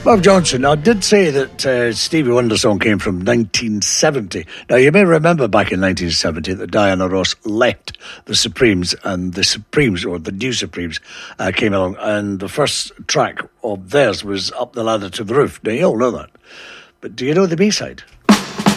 Bob Johnson, I did say that Stevie Wonder song came from 1970. Now, you may remember back in 1970 that Diana Ross left the Supremes, and the Supremes, or the New Supremes, came along, and the first track of theirs was Up the Ladder to the Roof. Now, you all know that. But do you know the B-side?